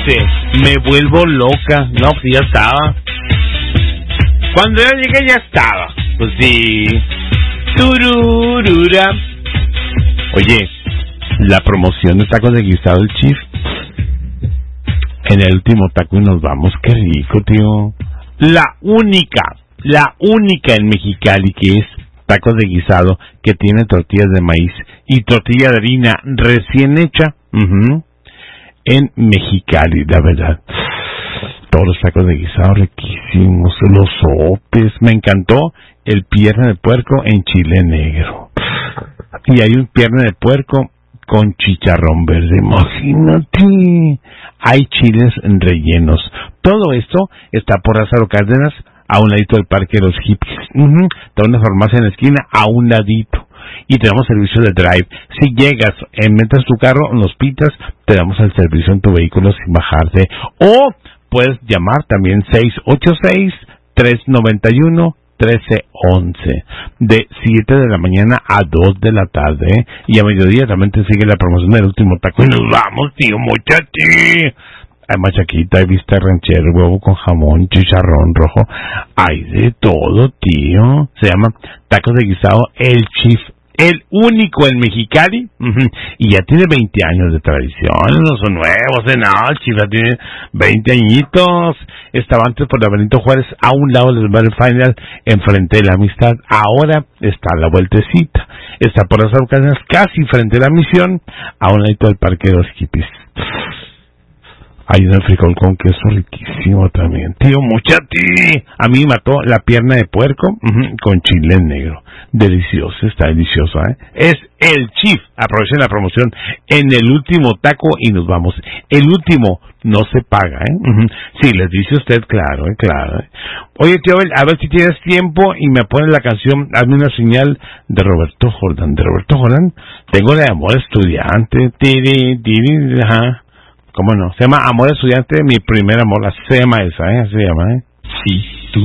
dice, me vuelvo loca. No, pues ya estaba. Cuando yo llegué ya estaba. Pues sí. Tururura. Oye, la promoción de tacos de guisado el Chief. En el último taco y nos vamos. Qué rico, tío. La única en Mexicali que es tacos de guisado, que tiene tortillas de maíz y tortilla de harina recién hecha. En Mexicali, la verdad. Todos los tacos de guisado riquísimos. Los sopes. Me encantó el pierna de puerco en chile negro. Y hay un pierna de puerco con chicharrón verde. Imagínate. Hay chiles rellenos. Todo esto está por Lázaro Cárdenas, a un ladito del Parque de los Hippies. Está una farmacia en la esquina, a un ladito. Y tenemos servicio de drive. Si llegas, metes tu carro, nos pitas, te damos el servicio en tu vehículo sin bajarte. O puedes llamar también 686-391-1311. De 7 de la mañana a 2 de la tarde. Y a mediodía también te sigue la promoción del último taco. Y nos vamos, tío, muchachi. Hay machaquita, hay vista ranchero, huevo con jamón, chicharrón rojo. Hay de todo, tío. Se llama tacos de guisado El Chief. El único en Mexicali. Y ya tiene 20 años de tradición. No son nuevos, no. El Chief ya tiene 20 añitos. Estaba antes por la Benito Juárez, a un lado del Bar Final, enfrente de la Amistad. Ahora está a la vueltecita. Está por las Arcadas, casi frente a la Misión, a un lado del Parque de los Hippies. Hay un frijol con queso riquísimo también. Tío, muchati. A mí mató la pierna de puerco con chile negro. Delicioso, está delicioso, ¿eh? Es el Chief. Aprovechen la promoción en el último taco y nos vamos. El último no se paga, ¿eh? Sí, les dice usted, claro, claro. Oye, tío, a ver si tienes tiempo y me pones la canción, hazme una señal de Roberto Jordán. De Roberto Jordán, tengo la de Amor Estudiante. Ajá. ¿Cómo no? Se llama Amor Estudiante, mi primer amor. Así se llama esa, ¿eh? Así se llama, ¿eh? Sí.